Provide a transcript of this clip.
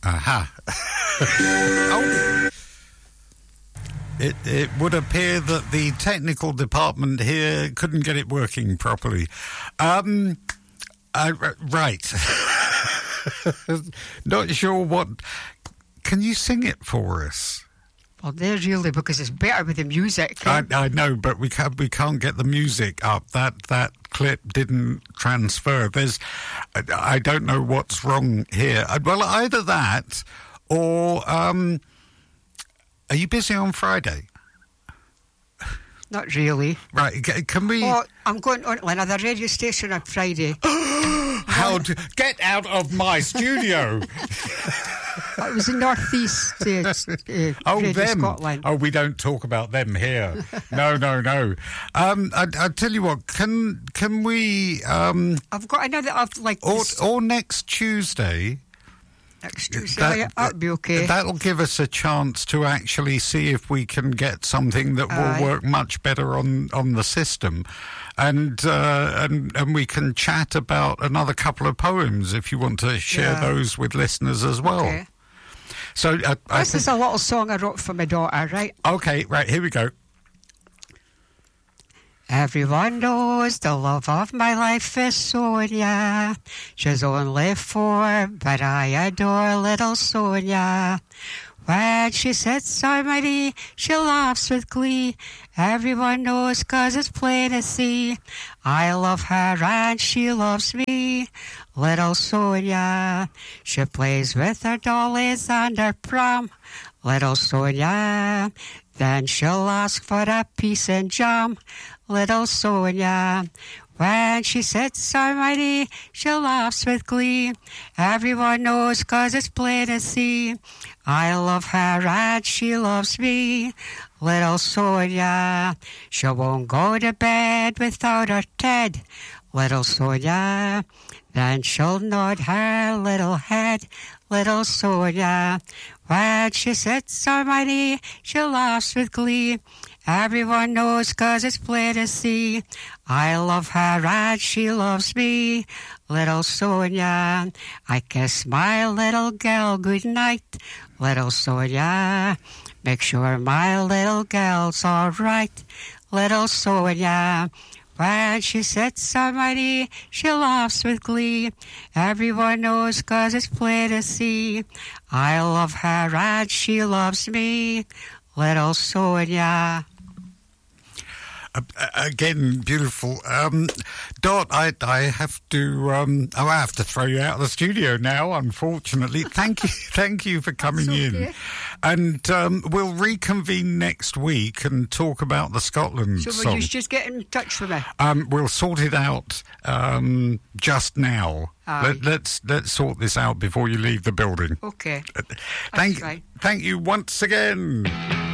Aha. Oh. It would appear that the technical department here couldn't get it working properly. Right. Not sure what... Can you sing it for us? Well, there's really, because it's better with the music. I know, but we can't get the music up. That clip didn't transfer. I don't know what's wrong here. Well, either that or... are you busy on Friday? Not really. Right, can we... Oh, I'm going on another radio station on Friday. Get out of my studio! It was in North East Radio Scotland. Oh, we don't talk about them here. No. I tell you what, can we... I've got another... Or next Tuesday... Next Tuesday, that'll be okay. That'll give us a chance to actually see if we can get something that will work much better on the system, and we can chat about another couple of poems if you want to share those with listeners as well. Okay. So this is a little song I wrote for my daughter, right? Okay, right, here we go. Everyone knows the love of my life is Sonia. She's only 4, but I adore little Sonia. When she sits on my knee, she laughs with glee. Everyone knows 'cause it's plain to see. I love her and she loves me. Little Sonia, she plays with her dollies and her pram. Little Sonia, then she'll ask for a piece of jam. Little Sonia, when she sits on my knee, she laughs with glee. Everyone knows 'cause it's plain to see. I love her and she loves me. Little Sonia, she won't go to bed without her Ted. Little Sonia, then she'll nod her little head. Little Sonia, when she sits on my knee, she laughs with glee. Everyone knows 'cause it's plain to see. I love her and she loves me. Little Sonia, I kiss my little girl good night. Little Sonia, make sure my little girl's all right. Little Sonia, when she sits on my knee, she laughs with glee. Everyone knows 'cause it's plain to see. I love her and she loves me. Little Sonia. Again, beautiful. Dot, I have to. I have to throw you out of the studio now. Unfortunately, thank you for coming in, and we'll reconvene next week and talk about the Scotland song. So will you just get in touch with me? We'll sort it out just now. Let's sort this out before you leave the building. Okay. Thank you once again.